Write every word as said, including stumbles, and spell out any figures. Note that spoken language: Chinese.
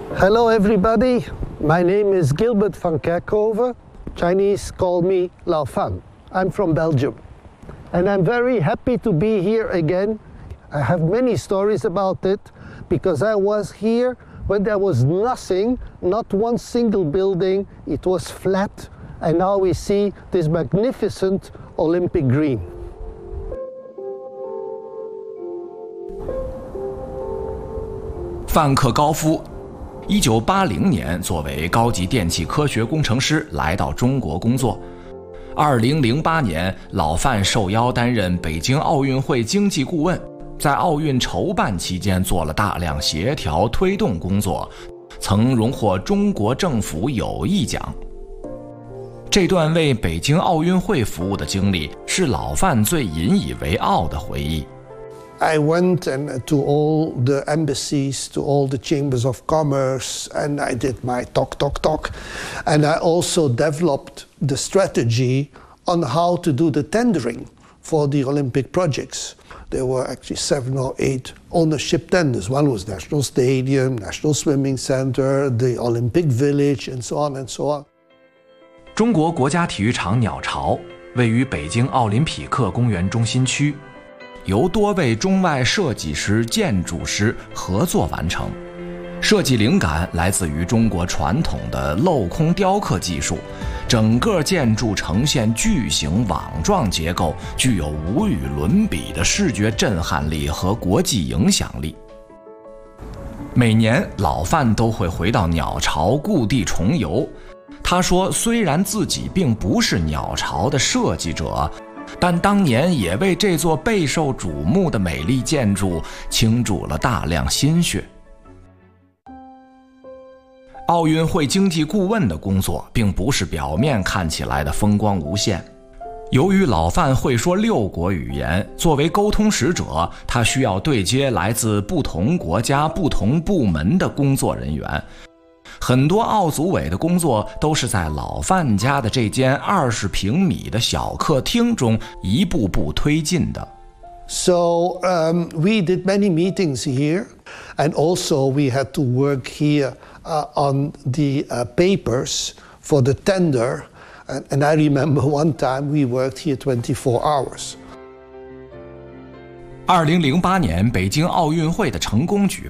Hello everybody, my name is Gilbert van Kerkhove. Chinese call me Lao Fan. I'm from Belgium. And I'm very happy to be here again. I have many stories about it because I was here when there was nothing, not one single building, it was flat, and now we see this magnificent Olympic Green. 范克高夫，一九八零年作为高级电气科学工程师来到中国工作。二零零八年，老范受邀担任北京奥运会经济顾问，在奥运筹办期间做了大量协调推动工作，曾荣获中国政府友谊奖。这段为北京奥运会服务的经历，是老范最引以为傲的回忆。 I went and to all the embassies, to all the chambers of commerce, and I did my talk, talk, talk. And I also developed the strategy on how to do the tendering for the Olympic projects. There were actually seven or eight ownership tenders. One was National Stadium, National Swimming Center, the Olympic Village, and so on and so on. 中国国家体育场鸟巢位于北京奥林匹克公园中心区。由多位中外设计师、建筑师合作完成，设计灵感来自于中国传统的镂空雕刻技术，整个建筑呈现巨型网状结构，具有无与伦比的视觉震撼力和国际影响力。每年老范都会回到鸟巢故地重游，他说虽然自己并不是鸟巢的设计者，但当年也为这座备受瞩目的美丽建筑倾注了大量心血。奥运会经济顾问的工作并不是表面看起来的风光无限。由于老范会说六国语言，作为沟通使者，他需要对接来自不同国家、不同部门的工作人员。很多奥组委的工作都是在老范家的这间二十平米的小客厅中一步步推进的。 So um, we did many meetings here, and also we had to work here uh, on the uh, papers for the tender. And, and I remember one time we worked here twenty-four hours. 二零零八年北京奥运会的成功举